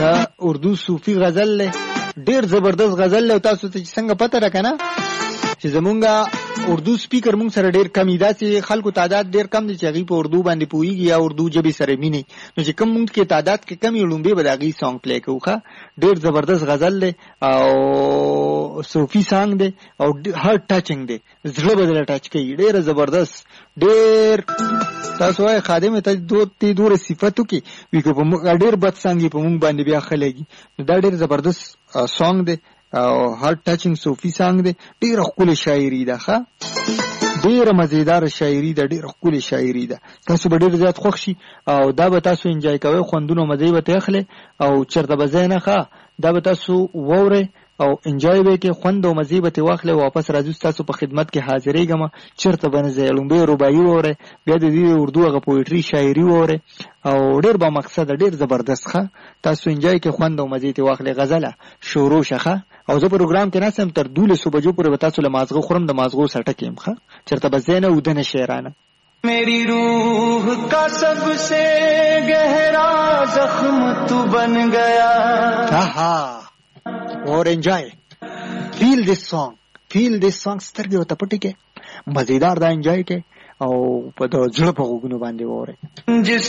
اردو صوفي غزل له ډیر زبردست غزل له. تاسو ته څنګه پته را کنه چې زمونږه اردو سپیکر مونږ سره ډیر کمی دا چې خلکو تعداد ډیر کم دي چې هغه په اردو باندې پوهیږي یا اردو ژبې سره مینه. نو چې کوم مونږ کې تعداد کې کمی لومبه به داغي سانګ پلی کوخه. ډیر زبردست غزل له او صوفي سانګ دی او هارت ټچینګ دی, زړه بدل ټچ کوي, ډیر زبردست. ډیر تاسو وايي خادم ته دوه صفاتو کې وی کو په ډیر بد سانګي په مونږ باندې بیا خلګي. نو دا ډیر زبردست سانګ دی او هارت ټچینګ صوفي سانګ دی. ډیر خپل شاعري ده, ښه ډیر مزیدار شاعري ده, ډیر خپل شاعري ده. تاسو به ډیر زیات خوښ شي او دا به تاسو انجوای کوئ, خوندونو مزه به تخله او چرته به زینه ښه دا به تاسو ووره او انجوای به کې خوند او مزه به واخله. واپس راځو تاسو په خدمت کې حاضرېږم. چرته بنځه لومبه رباعي وره, بیا د دې اردو غو پوئټري شاعري وره او ډیر با مقصد ډیر زبردست ښه. تاسو انجوای کې خوند او مزه ته واخله. غزله شروع شخه او زه پروګرام کې ناسم تر 12 بجو پورې تاسو له مازغه خورم, د مازغه سټه کېم ښه چرته بزینه ودنه شعرانه. मेरी रूह का सबसे गहरा जख्म तू बन गया. और एंजॉय फील दिस सॉन्ग سترګې او تپټې کې مزیدار دا انجوای کې او په د زړه په غوګونو باندې وره. जिस